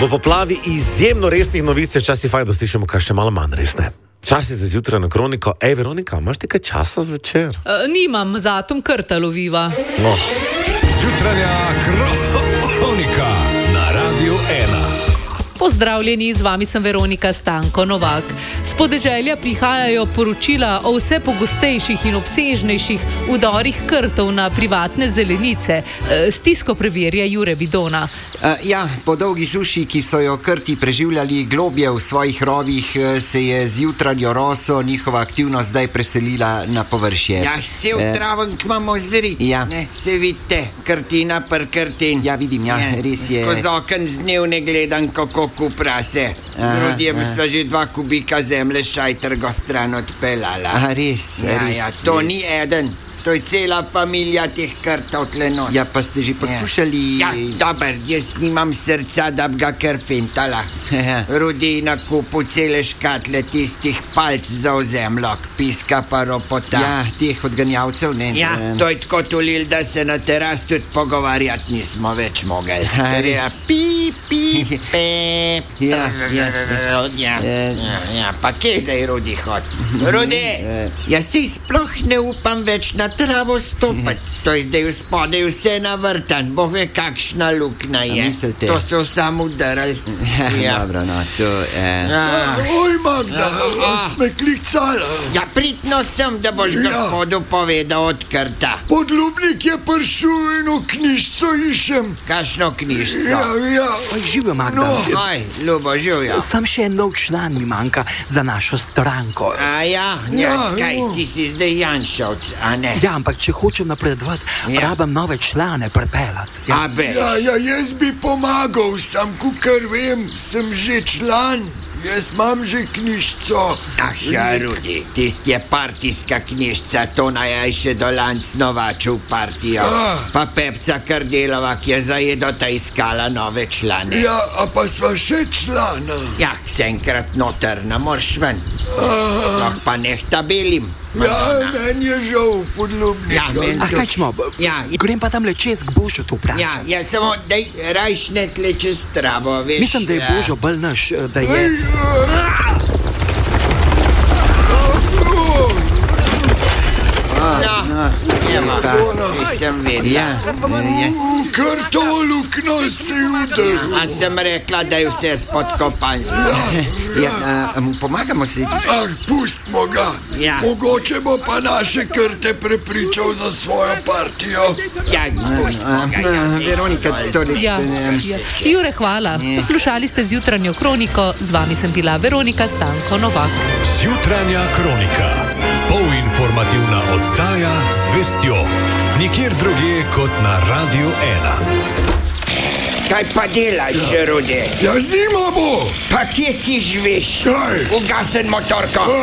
V poplavi izjemno resnih novic je včasih fajn, da slišimo kaj še malo manj resne. Čas je za zjutraj na Kroniko. Ej, Veronika, imaš ti kaj časa zvečer? Nimam, zatom krta loviva. Zjutranja Kronika na Radiu 1. Pozdravljeni, z vami sem Veronika Stanko Novak. S podeželja prihajajo poročila o vse pogostejših in obsežnejših vdorih krtov na privatne zelenice. Stisko preverja Jure Vidona. Po dolgi suši, ki so jo krti preživljali globje v svojih rovih, se je z jutranjo roso njihova aktivnost zdaj preselila na površje. Cel travenk imamo zri. Se vidite, krtina per krtin. Vidim, res je. Skozi okn z dnevne gledam, kako kuprase. Z Rudijem sva že 2 kubika zemlje šajtrgo stran odpeljala. Res. To ni eden. To je cela familija teh krtov tle not. Pa ste že poskušali... Dober, jaz nimam srca, da bi ga kar fintala. Rudi na kupu cele škatle tistih palc za ozemljok, piska pa ropota. Teh odganjavcev, ne? To je tako tulil, da se na teras tudi pogovarjati nismo več mogli. Pa kje zdaj Rudi hod? Rudi, jaz si sploh ne upam več na travo stopati. To je zdaj v spodaj vse navrtan, bo ve kakšna lukna je. Mislite? To so samo udarali. Dobro, to... Oj, Magda, sme klicala. Pritno sem, da boš gospodu povedal od krta. Podlubnik je prišel eno knjižco išem. Kakšno knjižco? Živijo, Magda. Ljubo, živijo. Sam še en nov član mi manjka za našo stranko. Kaj, ti si zdaj Janšovc, a ne? Ampak če hočem napredovati, rabam nove člane pripeljati. Jaz bi pomagal, sam kukar vem, sem že član. Jaz imam že knjižco. Rudi, tisti je partijska knjižca, to naj še dolanc novaču v partijo. Pa Pepca Kardelova, ki je zajedota iskala nove člane. Pa sva še člana. Se enkrat noter, ne morš ven. Pa neh tabelim. Meni je žal podlubnik. Kaj čmo? Grem pa tam le čez k Božu tu vprašati. Samo daj rajš ne tle čez travo, veš. Mislim, da je Božo bolj naš, da je... Sem vedela. Krtovo lukno si udaril. A sem rekla, da je vse spodkopanstvo. Pomagamo si. Pustimo ga. Mogoče bo pa naše krte prepričal za svojo partijo. Pustimo ga. Veronika, Jure, hvala. Poslušali ste Zjutranjo Kroniko. Z vami sem bila Veronika Stanko Novak. Zjutranja Kronika. Polinformativna oddaja z vestjo. Nikjer drugje kot na Radiu 1. Kaj pa delaš, Rudi? Zima bo. Pa kje ti živiš? Ugasen motorko.